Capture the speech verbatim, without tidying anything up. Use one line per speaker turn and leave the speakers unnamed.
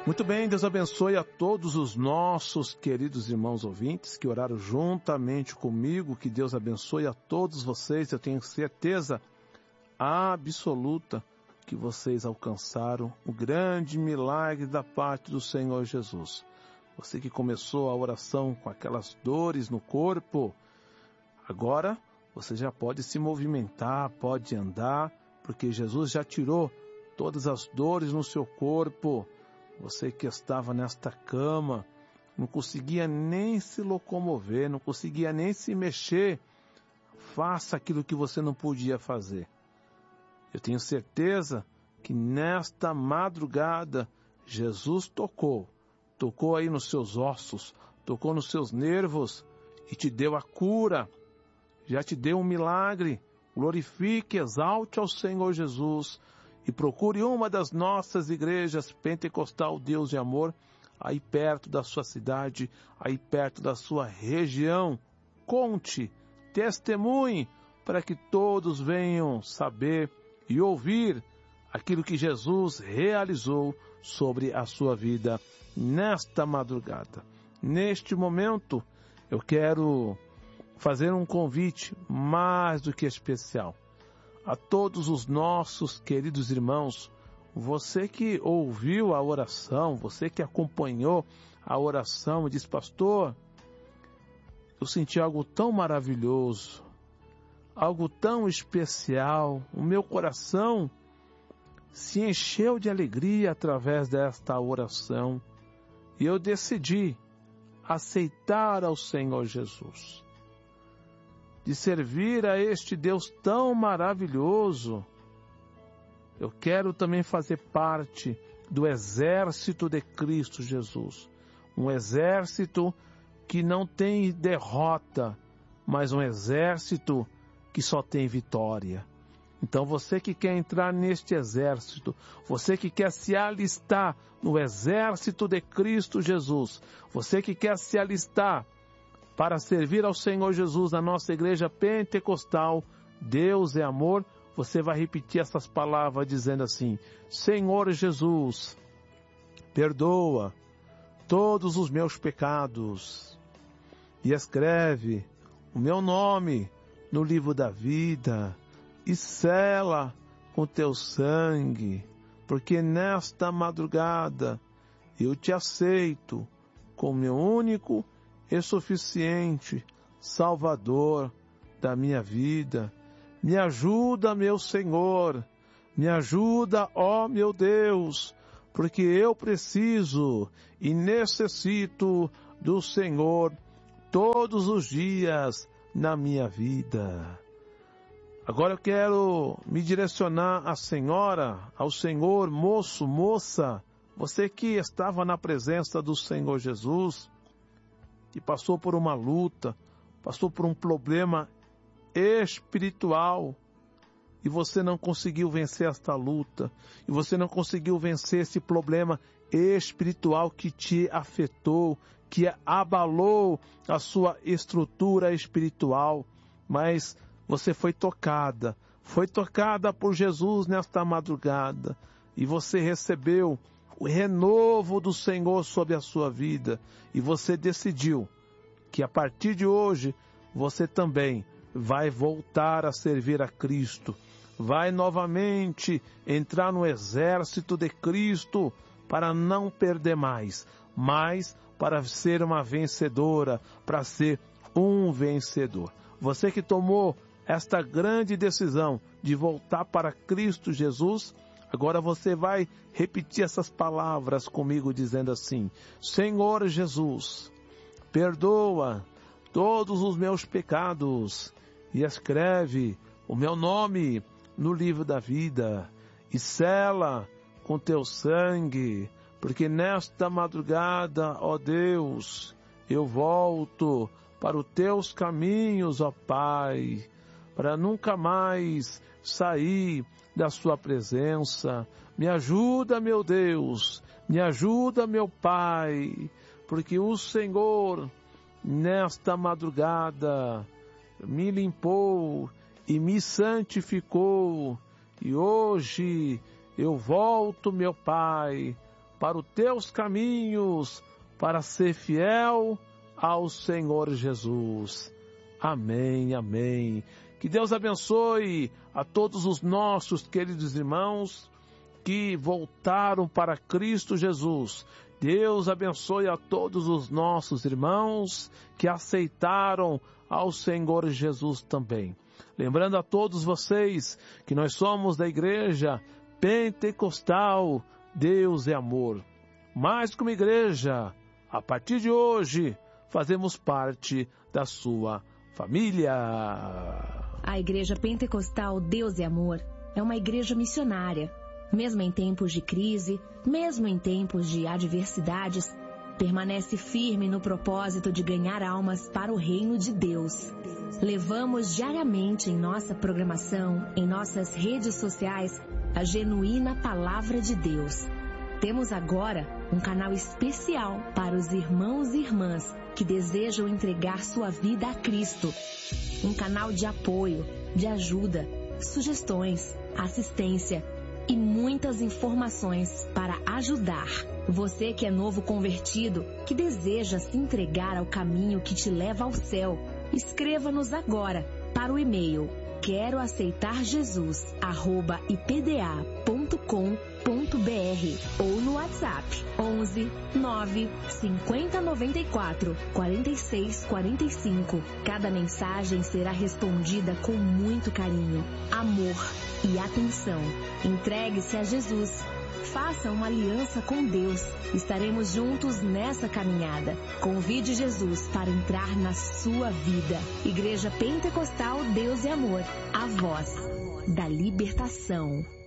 Muito bem, Deus abençoe a todos os nossos queridos irmãos ouvintes que oraram juntamente comigo, que Deus abençoe a todos vocês. Eu tenho certeza absoluta que vocês alcançaram o grande milagre da parte do Senhor Jesus. Você que começou a oração com aquelas dores no corpo, agora você já pode se movimentar, pode andar, porque Jesus já tirou todas as dores no seu corpo. Você que estava nesta cama, não conseguia nem se locomover, não conseguia nem se mexer, faça aquilo que você não podia fazer. Eu tenho certeza que nesta madrugada, Jesus tocou, tocou aí nos seus ossos, tocou nos seus nervos e te deu a cura, já te deu um milagre. Glorifique, exalte ao Senhor Jesus e procure uma das nossas igrejas Pentecostal Deus de Amor, aí perto da sua cidade, aí perto da sua região. Conte, testemunhe, para que todos venham saber e ouvir aquilo que Jesus realizou sobre a sua vida nesta madrugada. Neste momento, eu quero fazer um convite mais do que especial a todos os nossos queridos irmãos. Você que ouviu a oração, você que acompanhou a oração e diz: pastor, eu senti algo tão maravilhoso, algo tão especial, o meu coração se encheu de alegria através desta oração e eu decidi aceitar ao Senhor Jesus, de servir a este Deus tão maravilhoso. Eu quero também fazer parte do exército de Cristo Jesus, um exército que não tem derrota, mas um exército que só tem vitória. Então você que quer entrar neste exército, você que quer se alistar no exército de Cristo Jesus, você que quer se alistar para servir ao Senhor Jesus na nossa igreja pentecostal, Deus é amor, você vai repetir essas palavras dizendo assim: Senhor Jesus, perdoa todos os meus pecados e escreve o meu nome no livro da vida e sela com teu sangue, porque nesta madrugada eu te aceito como meu único e suficiente Salvador da minha vida. Me ajuda, meu Senhor, me ajuda, ó meu Deus, porque eu preciso e necessito do Senhor todos os dias na minha vida. Agora eu quero me direcionar à senhora, ao senhor, moço, moça, você que estava na presença do Senhor Jesus, que passou por uma luta, passou por um problema espiritual, e você não conseguiu vencer esta luta, e você não conseguiu vencer esse problema espiritual que te afetou, que abalou a sua estrutura espiritual, mas você foi tocada, foi tocada por Jesus nesta madrugada, e você recebeu o renovo do Senhor sobre a sua vida, e você decidiu que a partir de hoje você também vai voltar a servir a Cristo, vai novamente entrar no exército de Cristo para não perder mais, mas para ser uma vencedora, para ser um vencedor. Você que tomou esta grande decisão de voltar para Cristo Jesus, agora você vai repetir essas palavras comigo dizendo assim: Senhor Jesus, perdoa todos os meus pecados e escreve o meu nome no livro da vida e sela com teu sangue, porque nesta madrugada, ó Deus, eu volto para os teus caminhos, ó Pai, para nunca mais sair da sua presença. Me ajuda, meu Deus, me ajuda, meu Pai, porque o Senhor, nesta madrugada, me limpou e me santificou, e hoje eu volto, meu Pai, para os teus caminhos, para ser fiel ao Senhor Jesus. Amém, amém. Que Deus abençoe a todos os nossos queridos irmãos que voltaram para Cristo Jesus. Deus abençoe a todos os nossos irmãos que aceitaram ao Senhor Jesus também. Lembrando a todos vocês que nós somos da Igreja Pentecostal Deus é Amor. Mais que uma igreja, a partir de hoje, fazemos parte da sua família.
A Igreja Pentecostal Deus é Amor é uma igreja missionária. Mesmo em tempos de crise, mesmo em tempos de adversidades, permanece firme no propósito de ganhar almas para o reino de Deus. Levamos diariamente em nossa programação, em nossas redes sociais, a genuína Palavra de Deus. Temos agora um canal especial para os irmãos e irmãs que desejam entregar sua vida a Cristo. Um canal de apoio, de ajuda, sugestões, assistência e muitas informações para ajudar. Você que é novo convertido, que deseja se entregar ao caminho que te leva ao céu, escreva-nos agora para o e-mail quero aceitar Jesus arroba i p d a ponto com ponto b r ou no WhatsApp onze nove cinquenta noventa e quatro quarenta e seis quarenta e cinco. Cada mensagem será respondida com muito carinho, amor e atenção. Entregue-se a Jesus. Faça uma aliança com Deus. Estaremos juntos nessa caminhada. Convide Jesus para entrar na sua vida. Igreja Pentecostal Deus é Amor. A voz da libertação.